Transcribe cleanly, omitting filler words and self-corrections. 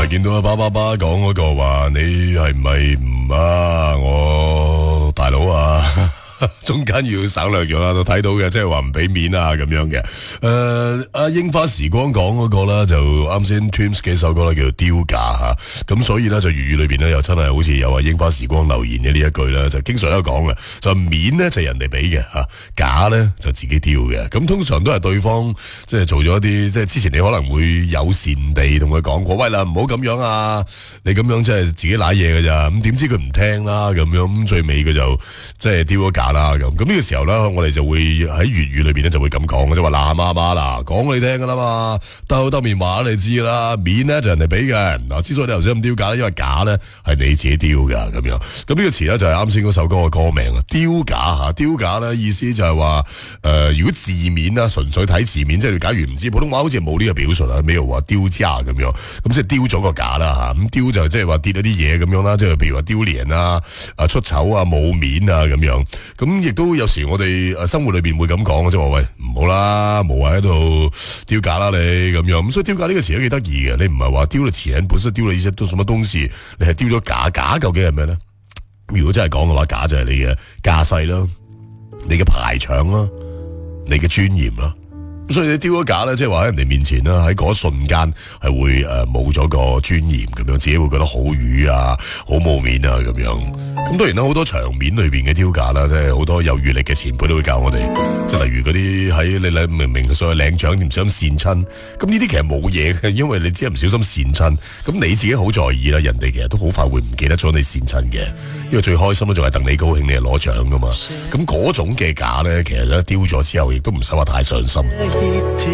見到阿爸講嗰個話，你係唔係唔啊？我大佬啊！中間要省略咗啦，都睇到嘅，即係話唔俾面啊咁樣嘅。阿櫻花時光講嗰個啦，就啱先 Twins 幾首歌啦，叫做丟架吓。咁所以咧就粵語裏邊咧又真係好似有阿櫻花時光留言嘅呢一句啦，就經常都講嘅，就面咧就人哋俾嘅吓，假咧就自己丟嘅。咁通常都係對方即係做咗一啲，即係之前你可能會友善地同佢講過，喂啦唔好咁樣啊，你咁樣即係自己瀨嘢㗎咋。咁點知佢唔聽啦咁樣，咁最尾佢就即係丟咗架啦咁。咁呢個時候咧，我哋就會喺粵語裏邊咧就會咁講嘅，即係話嗱媽媽嗱講你聽噶啦嘛，兜面話你知啦，面咧就人哋俾嘅。嗱，之所以你頭先咁丟架咧，因為假咧係你自己丟噶咁樣。咁呢個詞咧就係啱先嗰首歌嘅歌名啊，丟架吓，丟架咧意思就係話如果字面啦，純粹睇字面，即係假如唔知普通話好似冇呢個表述啊，沒有話丟架咁樣，咁即係丟咗個架啦吓，咁丟就即係話跌咗啲嘢咁樣啦，即係譬如話丟臉啊、出醜啊、冇面啊咁樣，咁亦都有時我哋生活裏邊會咁講，即係話喂唔好啦，無謂喺度丟架啦你咁樣，咁所以丟架呢個詞都幾得意嘅，你唔係話丟咗錢，本身丟咗一些都什麼東西，你係丟咗架，架究竟係咩咧？如果真係講嘅話，假就係你嘅架勢啦，你嘅排場啦，你嘅尊嚴啦。所以你丟咗架咧，即係話喺人哋面前啦，喺嗰一瞬間係會冇咗個尊嚴咁樣，自己會覺得好瘀啊，好冇面啊咁樣。咁當然啦，好多場面裏邊嘅丟架啦，即係好多有閱歷嘅前輩都會教我哋，即係例如嗰啲喺你明所謂領獎唔小心跣親，咁呢啲其實冇嘢嘅，因為你只係唔小心跣親，咁你自己好在意啦，人哋其實都好快會唔記得咗你跣親嘅，因為最開心咧仲係戥你高興，你係攞獎噶嘛。咁嗰種嘅架咧，其實咧丟咗之後，亦都唔使話太上心。